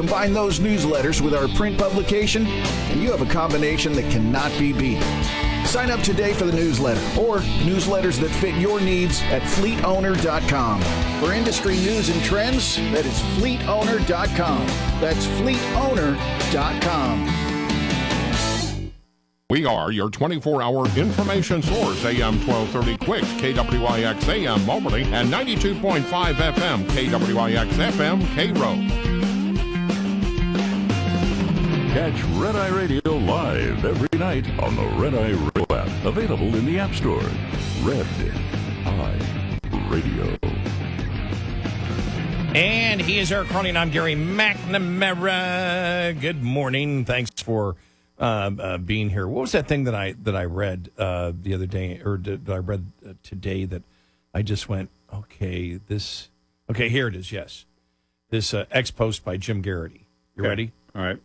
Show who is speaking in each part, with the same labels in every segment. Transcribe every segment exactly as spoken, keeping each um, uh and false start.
Speaker 1: Combine those newsletters with our print publication, and you have a combination that cannot be beat. Sign up today for the newsletter or newsletters that fit your needs at fleet owner dot com. For industry news and trends, that is fleet owner dot com. That's fleet owner dot com.
Speaker 2: We are your twenty-four hour information source. A M twelve thirty Quicks, K W I X A M Moberly, and ninety-two point five F M, K W I X F M, K-Row.
Speaker 3: Catch Red Eye Radio live every night on the Red Eye Radio app. Available in the App Store. Red Eye Radio.
Speaker 4: And he is Eric Carney, and I'm Gary McNamara. Good morning. Thanks for uh, uh, being here. What was that thing that I that I read uh, the other day, or that I read uh, today that I just went, okay, this, okay, here it is, yes. This uh, ex-post by Jim Garrity. You
Speaker 5: okay.
Speaker 4: ready?
Speaker 5: All right.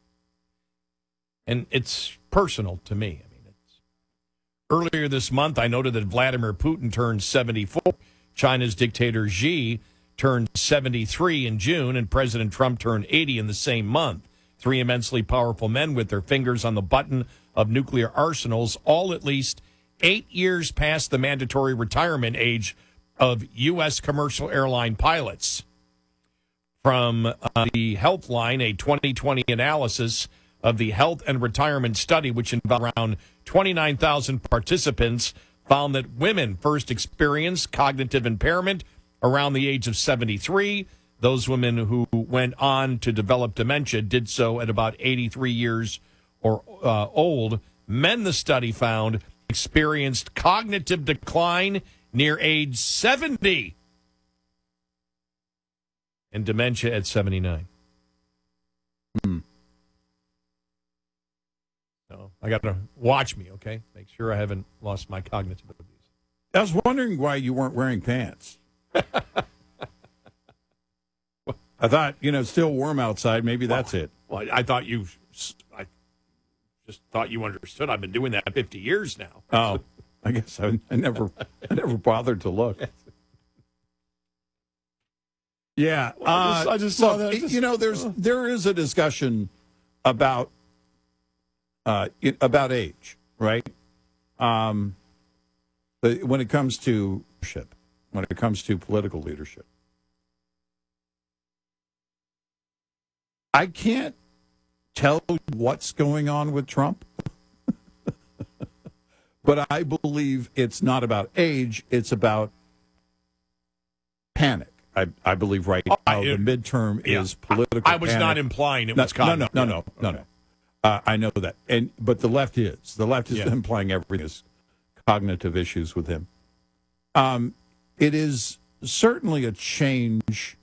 Speaker 4: And it's personal to me. I mean, it's earlier this month, I noted that Vladimir Putin turned seventy-four. China's dictator Xi turned seventy-three in June, and President Trump turned eighty in the same month. Three immensely powerful men with their fingers on the button of nuclear arsenals, all at least eight years past the mandatory retirement age of U S commercial airline pilots. From uh, the Healthline, a twenty twenty analysis of the health and retirement study, which involved around twenty-nine thousand participants, found that women first experienced cognitive impairment around the age of seventy-three. Those women who went on to develop dementia did so at about eighty-three years or uh, old. Men, the study found, experienced cognitive decline near age seventy and dementia at seventy-nine.
Speaker 5: Hmm.
Speaker 4: So I got to watch me, okay? Make sure I haven't lost my cognitive abilities.
Speaker 5: I was wondering why you weren't wearing pants. I thought, you know, it's still warm outside. Maybe that's
Speaker 4: well,
Speaker 5: it.
Speaker 4: Well, I thought you, I just thought you understood. I've been doing that fifty years now.
Speaker 5: Oh, I guess I, I never, I never bothered to look. Yeah,
Speaker 4: well, I just,
Speaker 5: uh,
Speaker 4: I just saw
Speaker 5: look,
Speaker 4: that. Just,
Speaker 5: you know, there's there is a discussion about uh, it, about age, right? Um, the, when it comes to leadership, when it comes to political leadership. I can't tell you what's going on with Trump, but I believe it's not about age. It's about panic. I, I believe right now
Speaker 4: I,
Speaker 5: the midterm
Speaker 4: yeah,
Speaker 5: is political
Speaker 4: I, I was
Speaker 5: panic.
Speaker 4: not implying it
Speaker 5: no,
Speaker 4: was cognitive.
Speaker 5: No, no, no, no, no, no. Uh, I know that. and But the left is. The left is
Speaker 4: yeah.
Speaker 5: implying everything is cognitive issues with him. Um, it is certainly a change,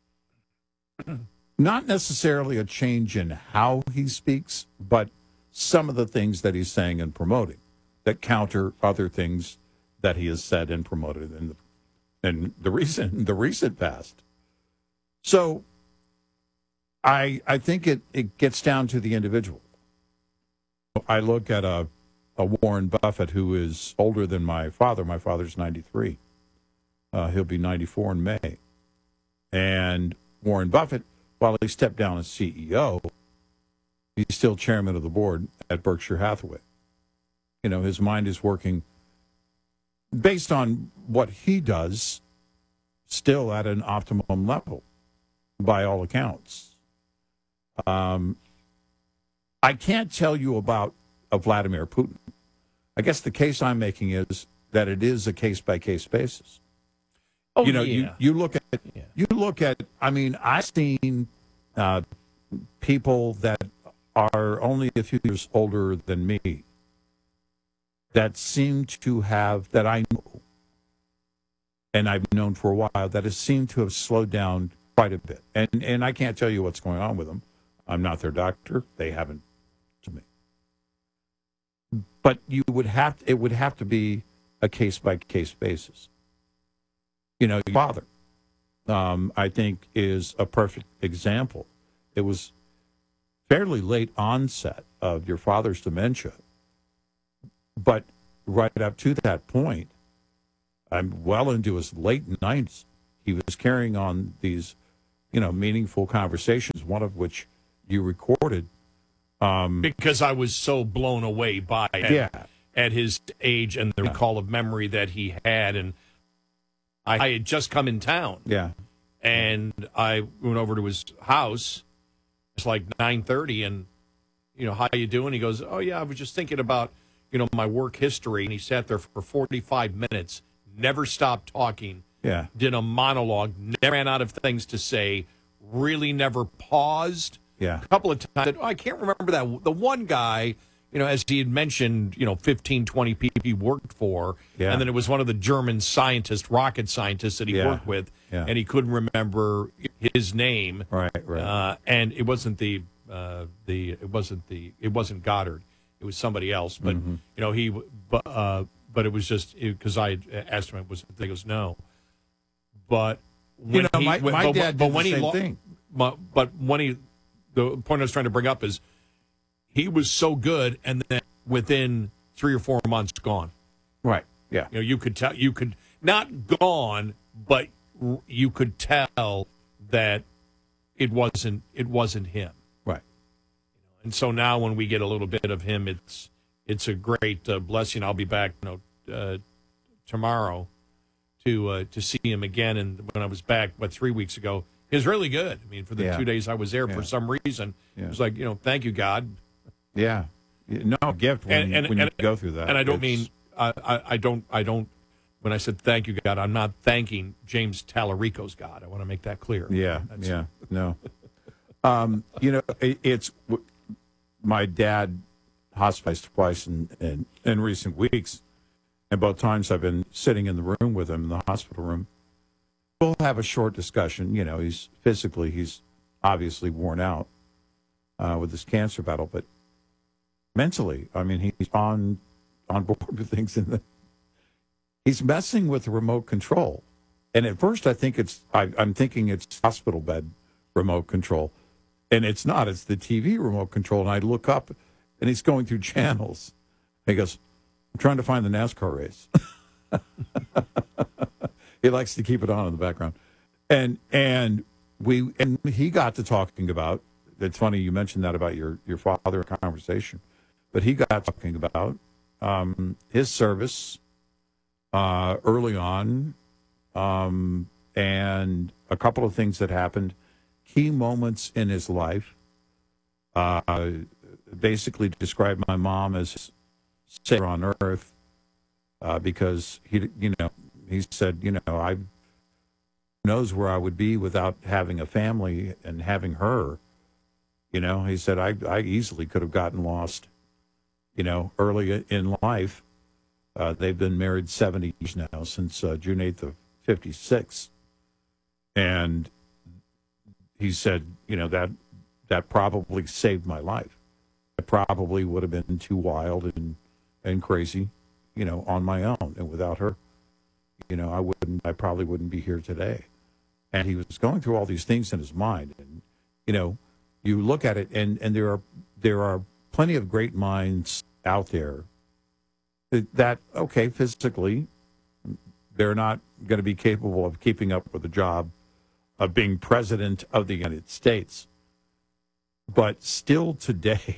Speaker 5: not necessarily a change in how he speaks, but some of the things that he's saying and promoting that counter other things that he has said and promoted in the in the recent the recent past. So I I think it, it gets down to the individual. I look at a, a Warren Buffett who is older than my father. My father's ninety-three. Uh, he'll be ninety-four in May. And Warren Buffett, while he stepped down as C E O, he's still chairman of the board at Berkshire Hathaway. You know, his mind is working based on what he does, still at an optimum level, by all accounts. Um, I can't tell you about a Vladimir Putin. I guess the case I'm making is that it is a case-by-case basis.
Speaker 4: Oh,
Speaker 5: you know,
Speaker 4: yeah.
Speaker 5: you, you look at,
Speaker 4: yeah.
Speaker 5: you look at, I mean, I've seen uh, people that are only a few years older than me that seem to have, that I know, and I've known for a while, that has seemed to have slowed down quite a bit. And and I can't tell you what's going on with them. I'm not their doctor. They haven't to me. But you would have to, it would have to be a case-by-case basis. You know, your father, um, I think, is a perfect example. It was fairly late onset of your father's dementia. But right up to that point, I'm well into his late nineties. He was carrying on these, you know, meaningful conversations times, one of which you recorded. Um,
Speaker 4: because I was so blown away by it
Speaker 5: yeah.
Speaker 4: at his age and the recall of memory that he had. And I, I had just come in town.
Speaker 5: Yeah.
Speaker 4: And I went over to his house. It's like nine thirty, and, you know, how you doing? He goes, oh, yeah, I was just thinking about, you know, my work history. And he sat there for forty-five minutes, never stopped talking.
Speaker 5: Yeah.
Speaker 4: Did a monologue, never ran out of things to say, really never paused.
Speaker 5: Yeah.
Speaker 4: A couple of times, oh, I can't remember that. The one guy, you know, as he had mentioned, you know, fifteen, twenty people he worked for.
Speaker 5: Yeah.
Speaker 4: And then it was one of the German scientists, rocket scientists that he
Speaker 5: Yeah.
Speaker 4: worked with.
Speaker 5: Yeah.
Speaker 4: And he couldn't remember his name.
Speaker 5: Right, right.
Speaker 4: Uh, and it wasn't the, uh, the, it wasn't the, it wasn't Goddard. It was somebody else. But,
Speaker 5: Mm-hmm.
Speaker 4: you know, he, but, uh, but it was just, because I asked him, it was, he goes, no. But when
Speaker 5: You know,
Speaker 4: he,
Speaker 5: my-
Speaker 4: when-
Speaker 5: my
Speaker 4: but,
Speaker 5: dad
Speaker 4: but
Speaker 5: did the
Speaker 4: when he
Speaker 5: same
Speaker 4: lo-
Speaker 5: thing.
Speaker 4: But, but when he, the point I was trying to bring up is he was so good, and then within three or four months, gone.
Speaker 5: Right. Yeah.
Speaker 4: You know, you could tell, you could not gone, but r- you could tell that it wasn't, it wasn't him.
Speaker 5: Right.
Speaker 4: And so now, when we get a little bit of him, it's it's a great uh, blessing. I'll be back, you know, uh, tomorrow to uh, to see him again. And when I was back, what, three weeks ago, he was really good. I mean, for the
Speaker 5: Yeah.
Speaker 4: two days I was there,
Speaker 5: Yeah.
Speaker 4: for some reason,
Speaker 5: Yeah.
Speaker 4: it was like, you know, thank you, God.
Speaker 5: Yeah. No gift when,
Speaker 4: And- and-
Speaker 5: when
Speaker 4: and-
Speaker 5: you go through that.
Speaker 4: And I don't
Speaker 5: It's-
Speaker 4: mean, I, I, I don't, I don't. When I said thank you, God, I'm not thanking James Tallarico's God. I want to make that clear.
Speaker 5: Yeah,
Speaker 4: That's-
Speaker 5: yeah, no. um, you know, it, it's my dad hospitalized twice in, in in recent weeks, and both times I've been sitting in the room with him in the hospital room. We'll have a short discussion. You know, he's physically, he's obviously worn out uh, with this cancer battle, but mentally, I mean, he's on on board with things in the. He's messing with the remote control. And at first, I think it's, I, I'm thinking it's hospital bed remote control. And it's not, it's the T V remote control. And I look up and he's going through channels. He goes, I'm trying to find the NASCAR race. He likes to keep it on in the background. And, and we, and he got to talking about, it's funny you mentioned that about your, your father conversation, but he got talking about um, his service uh, early on, um, and a couple of things that happened, key moments in his life. Uh, basically described my mom as savior on earth, uh, because he, you know, he said, you know, I knows where I would be without having a family and having her. You know, he said I I easily could have gotten lost, you know, early in life. Uh, they've been married seventy years now, since uh, June eighth of fifty-six. And he said, you know, that that probably saved my life. I probably would have been too wild and, and crazy, you know, on my own. And without her, you know, I wouldn't, I probably wouldn't be here today. And he was going through all these things in his mind. And, you know, you look at it, and, and there are there are plenty of great minds out there that, okay, physically, they're not going to be capable of keeping up with the job of being president of the United States. But still today,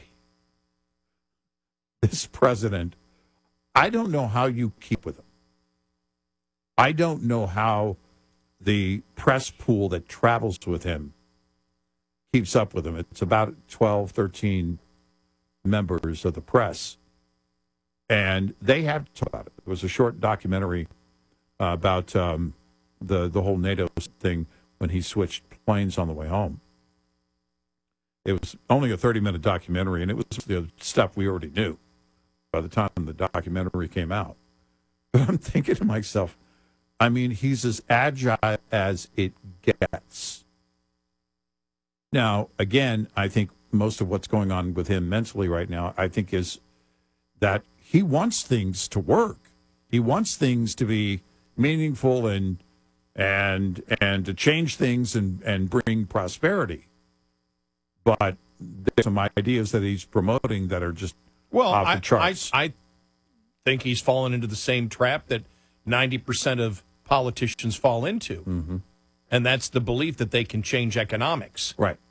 Speaker 5: this president, I don't know how you keep with him. I don't know how the press pool that travels with him keeps up with him. It's about twelve, thirteen members of the press. And they have to talk about it. There was a short documentary uh, about um, the, the whole NATO thing when he switched planes on the way home. It was only a thirty-minute documentary, and it was the stuff we already knew by the time the documentary came out. But I'm thinking to myself, I mean, he's as agile as it gets. Now, again, I think most of what's going on with him mentally right now, I think, is that he wants things to work. He wants things to be meaningful and and and to change things and, and bring prosperity. But there's some ideas that he's promoting that are just
Speaker 4: Well,
Speaker 5: off
Speaker 4: I,
Speaker 5: the charts.
Speaker 4: I, I think he's fallen into the same trap that ninety percent of politicians fall into.
Speaker 5: Mm-hmm.
Speaker 4: And that's the belief that they can change economics.
Speaker 5: Right.